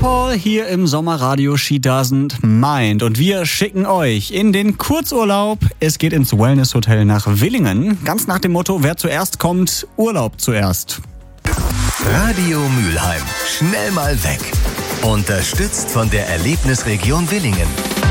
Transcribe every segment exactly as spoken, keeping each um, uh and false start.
Paul hier im Sommerradio She Doesn't Mind. Und wir schicken euch in den Kurzurlaub. Es geht ins Wellness-Hotel nach Willingen. Ganz nach dem Motto, wer zuerst kommt, Urlaub zuerst. Radio Mülheim. Schnell mal weg. Unterstützt von der Erlebnisregion Willingen.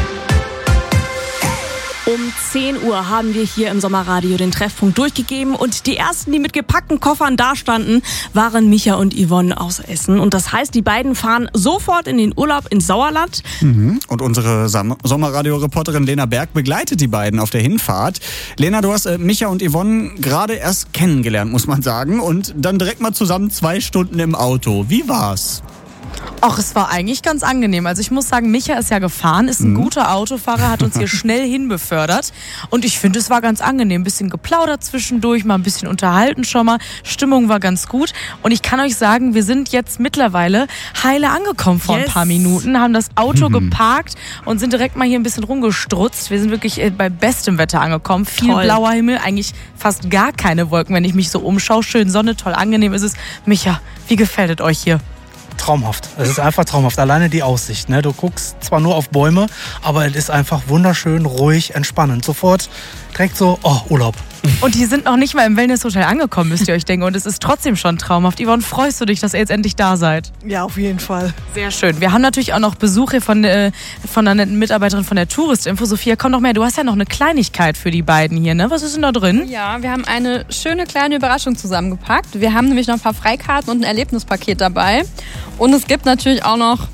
Um zehn Uhr haben wir hier im Sommerradio den Treffpunkt durchgegeben und die ersten, die mit gepackten Koffern dastanden, waren Micha und Yvonne aus Essen. Und das heißt, die beiden fahren sofort in den Urlaub ins Sauerland. Mhm. Und unsere Sam- Sommerradio-Reporterin Lena Berg begleitet die beiden auf der Hinfahrt. Lena, du hast äh, Micha und Yvonne gerade erst kennengelernt, muss man sagen. Und dann direkt mal zusammen zwei Stunden im Auto. Wie war's? Ach, es war eigentlich ganz angenehm. Also ich muss sagen, Micha ist ja gefahren, ist ein mhm. guter Autofahrer, hat uns hier schnell hinbefördert. Und ich finde, es war ganz angenehm. Ein bisschen geplaudert zwischendurch, mal ein bisschen unterhalten schon mal. Stimmung war ganz gut. Und ich kann euch sagen, wir sind jetzt mittlerweile heile angekommen vor yes. ein paar Minuten, haben das Auto mhm. geparkt und sind direkt mal hier ein bisschen rumgestrutzt. Wir sind wirklich bei bestem Wetter angekommen. Viel toll. Blauer Himmel, eigentlich fast gar keine Wolken, wenn ich mich so umschaue. Schön Sonne, toll, angenehm ist es. Micha, wie gefällt es euch hier? Traumhaft. Es ist einfach traumhaft. Alleine die Aussicht. Ne? Du guckst zwar nur auf Bäume, aber es ist einfach wunderschön, ruhig, entspannend. Sofort direkt so, oh, Urlaub. Und die sind noch nicht mal im Wellness-Hotel angekommen, müsst ihr euch denken. Und es ist trotzdem schon traumhaft. Yvonne, freust du dich, dass ihr jetzt endlich da seid? Ja, auf jeden Fall. Sehr schön. Wir haben natürlich auch noch Besuche von, äh, von einer netten Mitarbeiterin von der Touristinfo. Sophia, komm noch mehr. Du hast ja noch eine Kleinigkeit für die beiden hier, ne? Was ist denn da drin? Ja, wir haben eine schöne kleine Überraschung zusammengepackt. Wir haben nämlich noch ein paar Freikarten und ein Erlebnispaket dabei. Und es gibt natürlich auch noch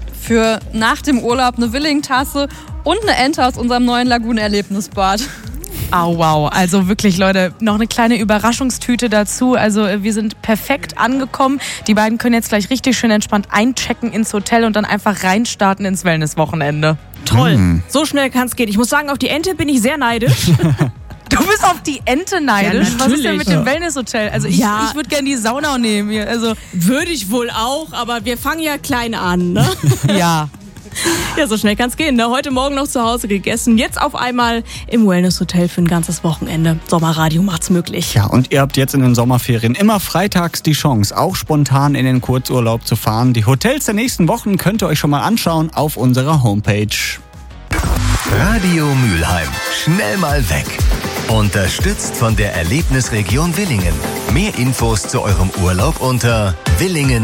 für nach dem Urlaub eine Willingen-Tasse und eine Ente aus unserem neuen Lagunen-Erlebnisbad. Oh, wow. Also wirklich, Leute, noch eine kleine Überraschungstüte dazu. Also wir sind perfekt angekommen. Die beiden können jetzt gleich richtig schön entspannt einchecken ins Hotel und dann einfach reinstarten ins Wellness-Wochenende. Toll. Mhm. So schnell kann es gehen. Ich muss sagen, auf die Ente bin ich sehr neidisch. Du bist auf die Ente neidisch? Ja, was ist denn mit dem Wellness-Hotel? Also ich, ja. ich würde gerne die Sauna nehmen. Hier. Also würde ich wohl auch, aber wir fangen ja klein an, ne? Ja. Ja, so schnell kann's gehen, ne? Heute Morgen noch zu Hause gegessen, jetzt auf einmal im Wellness-Hotel für ein ganzes Wochenende. Sommerradio macht's möglich. Ja, und ihr habt jetzt in den Sommerferien immer freitags die Chance, auch spontan in den Kurzurlaub zu fahren. Die Hotels der nächsten Wochen könnt ihr euch schon mal anschauen auf unserer Homepage. Radio Mülheim. Schnell mal weg. Unterstützt von der Erlebnisregion Willingen. Mehr Infos zu eurem Urlaub unter willingen